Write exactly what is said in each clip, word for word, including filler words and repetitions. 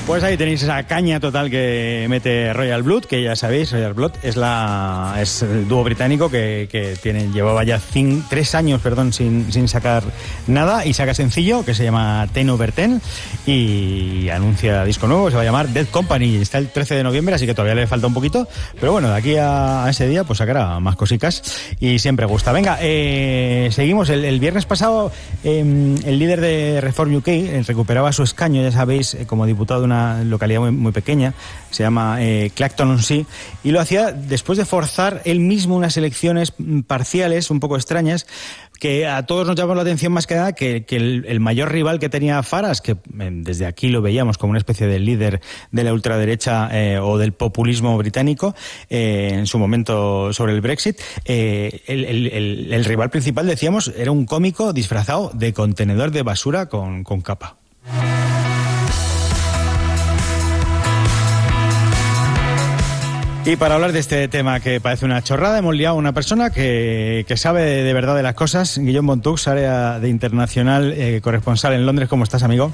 Pues ahí tenéis esa caña total que mete Royal Blood, que ya sabéis, Royal Blood es la es el dúo británico que, que tiene, llevaba ya cin, tres años perdón, sin, sin sacar nada, y saca sencillo que se llama Ten Over Ten y anuncia disco nuevo, se va a llamar Dead Company, está el trece de noviembre, así que todavía le falta un poquito, pero bueno, de aquí a, a ese día pues sacará más cositas y siempre gusta. Venga, eh, seguimos. El, el viernes pasado eh, el líder de Reform U K eh, recuperaba su escaño, ya sabéis, eh, como diputado de una localidad muy, muy pequeña, se llama eh, Clacton-on-Sea, y lo hacía después de forzar él mismo unas elecciones parciales un poco extrañas, que a todos nos llamó la atención más que nada que, que el, el mayor rival que tenía Farage, que eh, desde aquí lo veíamos como una especie de líder de la ultraderecha eh, o del populismo británico, eh, en su momento sobre el Brexit, eh, el, el, el, el rival principal, decíamos, era un cómico disfrazado de contenedor de basura con, con capa. Y para hablar de este tema que parece una chorrada, hemos liado a una persona que, que sabe de, de verdad de las cosas. Guillaume Bontux, área de internacional, eh, corresponsal en Londres. ¿Cómo estás, amigo?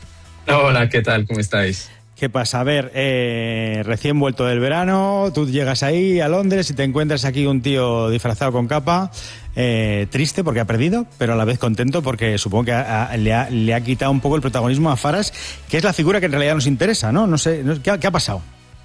Hola, ¿qué tal? ¿Cómo estáis? ¿Qué pasa? A ver, eh, recién vuelto del verano, tú llegas ahí a Londres y te encuentras aquí un tío disfrazado con capa, eh, triste porque ha perdido, pero a la vez contento porque supongo que ha, a, le, ha, le ha quitado un poco el protagonismo a Farage, que es la figura que en realidad nos interesa, ¿no? No sé, ¿qué ha, qué ha pasado?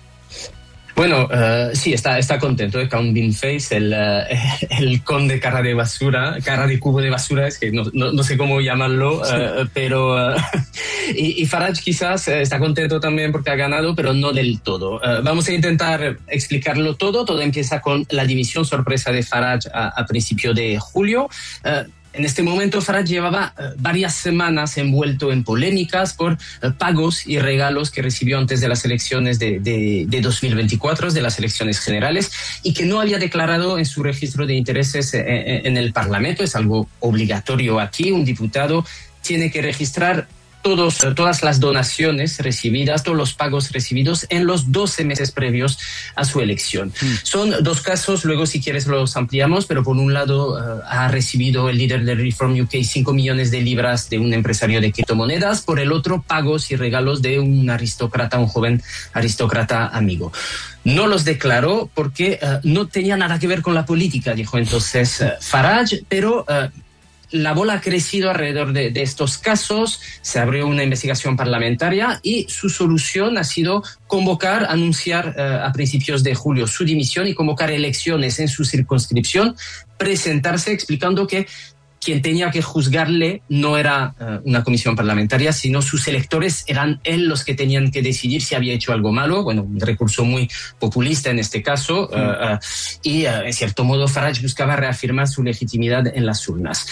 Bueno, uh, sí, está, está contento, ¿eh? Count Beanface, el, uh, el conde cara de basura, cara de cubo de basura, es que no, no, no sé cómo llamarlo, sí. uh, pero... Uh, y, y Farage quizás está contento también porque ha ganado, pero no del todo. Uh, vamos a intentar explicarlo todo. Todo empieza con la dimisión sorpresa de Farage a, a principio de julio. Uh, En este momento, Farage llevaba uh, varias semanas envuelto en polémicas por uh, pagos y regalos que recibió antes de las elecciones de, de, de dos mil veinticuatro, de las elecciones generales, y que no había declarado en su registro de intereses en, en el Parlamento. Es algo obligatorio aquí. Un diputado tiene que registrar Todos, todas las donaciones recibidas, todos los pagos recibidos en los doce meses previos a su elección. Mm. Son dos casos, luego si quieres los ampliamos, pero por un lado uh, ha recibido el líder de Reform U K cinco millones de libras de un empresario de criptomonedas, por el otro pagos y regalos de un aristócrata, un joven aristócrata amigo. No los declaró porque uh, no tenía nada que ver con la política, dijo entonces uh, Farage, pero... Uh, La bola ha crecido alrededor de, de estos casos, se abrió una investigación parlamentaria y su solución ha sido convocar, anunciar uh, a principios de julio su dimisión y convocar elecciones en su circunscripción, presentarse explicando que quien tenía que juzgarle no era uh, una comisión parlamentaria, sino sus electores, eran él los que tenían que decidir si había hecho algo malo. Bueno, un recurso muy populista en este caso. Mm. Uh, uh, y, uh, en cierto modo, Farage buscaba reafirmar su legitimidad en las urnas.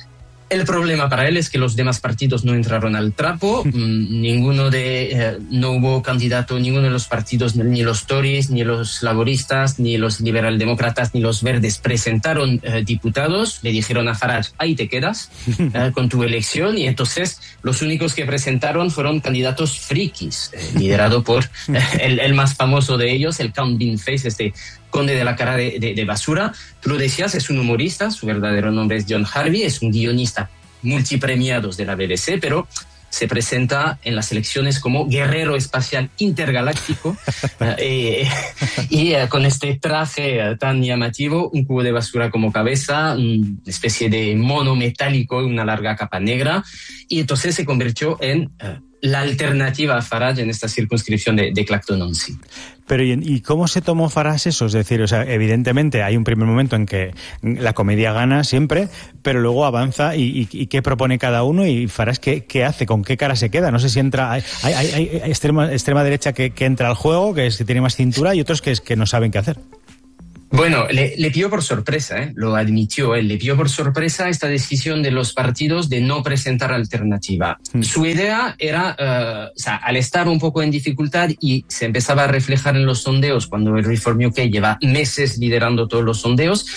El problema para él es que los demás partidos no entraron al trapo, mm, ninguno de, eh, no hubo candidato, ninguno de los partidos, ni los Tories, ni los laboristas, ni los liberaldemócratas, ni los verdes presentaron eh, diputados. Le dijeron a Farage, ahí te quedas eh, con tu elección, y entonces los únicos que presentaron fueron candidatos frikis, eh, liderado por eh, el, el más famoso de ellos, el Count Beanface, este conde de la cara de, de, de basura. Tú lo decías, es un humorista, su verdadero nombre es John Harvey, es un guionista multipremiados de la B B C, pero se presenta en las elecciones como guerrero espacial intergaláctico eh, y eh, con este traje eh, tan llamativo, un cubo de basura como cabeza, una especie de mono metálico y una larga capa negra, y entonces se convirtió en eh, la alternativa a Farage en esta circunscripción de, de Clacton-on-Sea. Pero ¿y, ¿y cómo se tomó Farage eso? Es decir, o sea, evidentemente hay un primer momento en que la comedia gana siempre, pero luego avanza y, y, y ¿qué propone cada uno? Y Farage, ¿qué, qué hace? ¿Con qué cara se queda? No sé si entra... Hay, hay, hay extrema, extrema derecha que, que entra al juego, que, es, que tiene más cintura, y otros que, es, que no saben qué hacer. Bueno, le, le pilló por sorpresa, ¿eh? Lo admitió él, le pilló por sorpresa esta decisión de los partidos de no presentar alternativa. Mm. Su idea era, uh, o sea, al estar un poco en dificultad y se empezaba a reflejar en los sondeos, cuando el Reform U K lleva meses liderando todos los sondeos,